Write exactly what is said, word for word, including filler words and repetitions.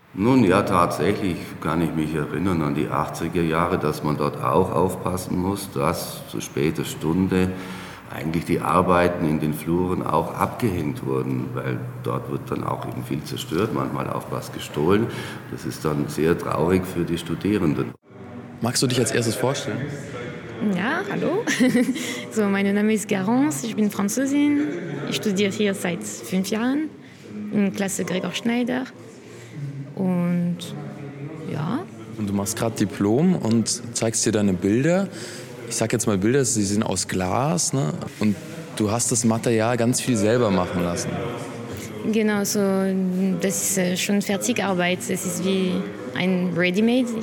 Nun ja, tatsächlich kann ich mich erinnern an die achtziger Jahre, dass man dort auch aufpassen muss, dass zu später Stunde eigentlich die Arbeiten in den Fluren auch abgehängt wurden, weil dort wird dann auch eben viel zerstört, manchmal auch was gestohlen. Das ist dann sehr traurig für die Studierenden. Magst du dich als erstes vorstellen? Ja, hallo. So, mein Name ist Garance, ich bin Französin. Ich studiere hier seit fünf Jahren in Klasse Gregor Schneider. Und ja. Und du machst gerade Diplom und zeigst dir deine Bilder. Ich sag jetzt mal Bilder, sie sind aus Glas, ne? Und du hast das Material ganz viel selber machen lassen. Genau, so, das ist schon Fertigarbeit. Es ist wie ein Ready-Made.